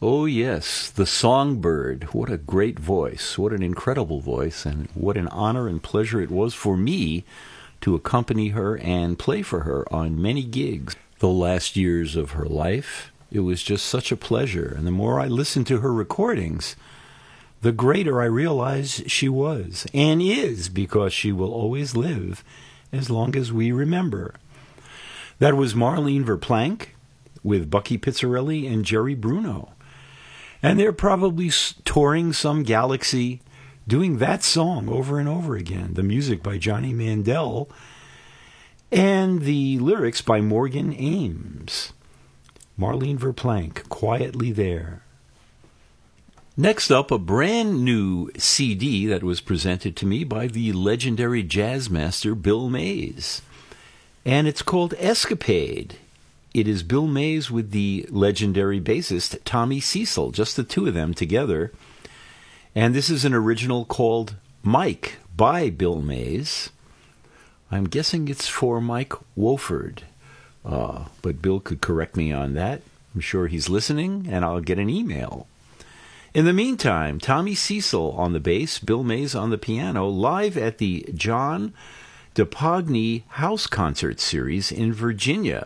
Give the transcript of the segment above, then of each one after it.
Oh, yes, the Songbird. What a great voice. What an incredible voice. And what an honor and pleasure it was for me to accompany her and play for her on many gigs. The last years of her life, it was just such a pleasure. And the more I listened to her recordings, the greater I realized she was and is, because she will always live as long as we remember. That was Marlene Verplank with Bucky Pizzarelli and Jerry Bruno. And they're probably touring some galaxy, doing that song over and over again. The music by Johnny Mandel and the lyrics by Morgan Ames. Marlene Verplank, Quietly There. Next up, a brand new CD that was presented to me by the legendary jazz master Bill Mays. And it's called Escapade. It is Bill Mays with the legendary bassist Tommy Cecil, just the two of them together. And this is an original called Mike by Bill Mays. I'm guessing it's for Mike Wofford, but Bill could correct me on that. I'm sure he's listening, and I'll get an email. In the meantime, Tommy Cecil on the bass, Bill Mays on the piano, live at the John DePogny House Concert Series in Virginia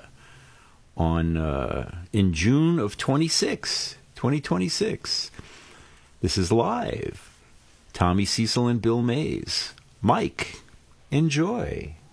in June of 2026. This is live. Tommy Cecil and Bill Mays. Mike, enjoy.